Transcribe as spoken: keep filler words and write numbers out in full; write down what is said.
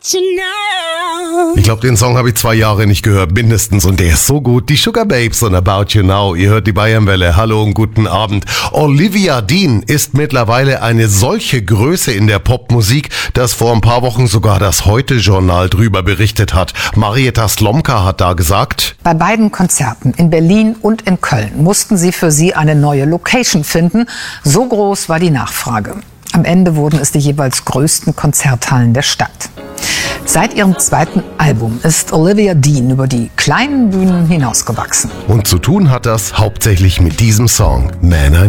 Ich glaube, den Song habe ich zwei Jahre nicht gehört, mindestens. Und der ist so gut. Die Sugar Babes und About You Now. Ihr hört die Bayernwelle. Hallo und guten Abend. Olivia Dean ist mittlerweile eine solche Größe in der Popmusik, dass vor ein paar Wochen sogar das Heute-Journal drüber berichtet hat. Marietta Slomka hat da gesagt: Bei beiden Konzerten in Berlin und in Köln mussten sie für sie eine neue Location finden. So groß war die Nachfrage. Am Ende wurden es die jeweils größten Konzerthallen der Stadt. Seit ihrem zweiten Album ist Olivia Dean über die kleinen Bühnen hinausgewachsen. Und zu tun hat das hauptsächlich mit diesem Song, Man I